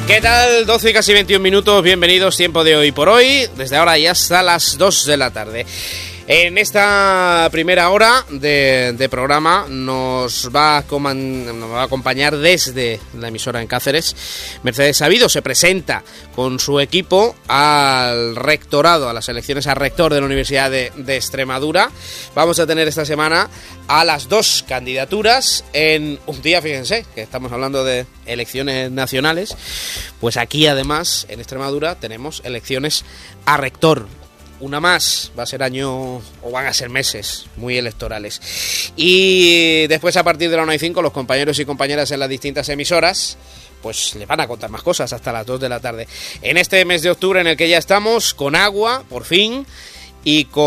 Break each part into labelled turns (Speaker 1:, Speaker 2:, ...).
Speaker 1: ¿Qué tal? 12 y casi 21 minutos, bienvenidos, tiempo de hoy por hoy, desde ahora y hasta las 2 de la tarde. En esta primera hora de programa nos va a acompañar desde la emisora en Cáceres Mercedes Sabido. Se presenta con su equipo al rectorado, a las elecciones a rector de la Universidad de Extremadura. Vamos a tener esta semana a las dos candidaturas en un día, fíjense, que estamos hablando de elecciones nacionales. Pues aquí además, en Extremadura, tenemos elecciones a rector. Una más, va a ser año, o van a ser meses muy electorales. Y después, a partir de la 1:05, los compañeros y compañeras en las distintas emisoras pues les van a contar más cosas hasta las 2 de la tarde. En este mes de octubre en el que ya estamos, con agua, por fin, y con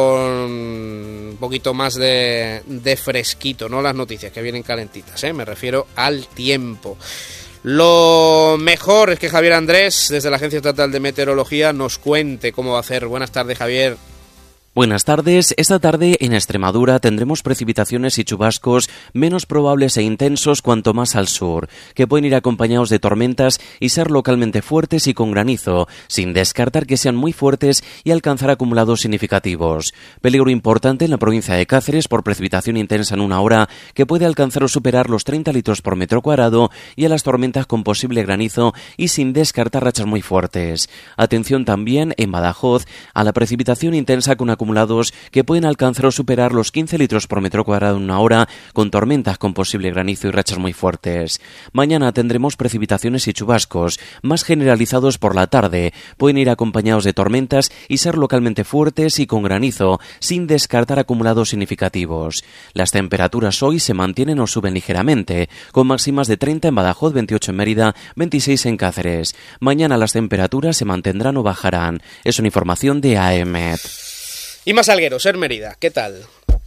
Speaker 1: un poquito más de fresquito, no las noticias que vienen calentitas, me refiero al tiempo. Lo mejor es que Javier Andrés, desde la Agencia Estatal de Meteorología, nos cuente cómo va a hacer. Buenas tardes, Javier.
Speaker 2: Buenas tardes. Esta tarde en Extremadura tendremos precipitaciones y chubascos menos probables e intensos cuanto más al sur, que pueden ir acompañados de tormentas y ser localmente fuertes y con granizo, sin descartar que sean muy fuertes y alcanzar acumulados significativos. Peligro importante en la provincia de Cáceres por precipitación intensa en una hora que puede alcanzar o superar los 30 litros por metro cuadrado, y a las tormentas con posible granizo y sin descartar rachas muy fuertes. Atención también en Badajoz a la precipitación intensa con acumulados que pueden alcanzar o superar los 15 litros por metro cuadrado en una hora, con tormentas con posible granizo y rachas muy fuertes. Mañana tendremos precipitaciones y chubascos, más generalizados por la tarde. Pueden ir acompañados de tormentas y ser localmente fuertes y con granizo, sin descartar acumulados significativos. Las temperaturas hoy se mantienen o suben ligeramente, con máximas de 30 en Badajoz, 28 en Mérida, 26 en Cáceres. Mañana las temperaturas se mantendrán o bajarán. Es una información de AEMET.
Speaker 1: Y más Salguero, Ser Mérida, ¿qué tal?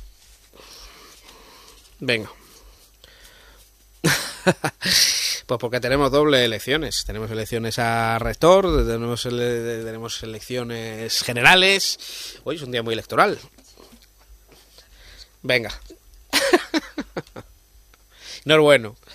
Speaker 1: Venga. Pues porque tenemos doble elecciones. Tenemos elecciones a rector, tenemos elecciones generales. Hoy es un día muy electoral. Venga. No es bueno.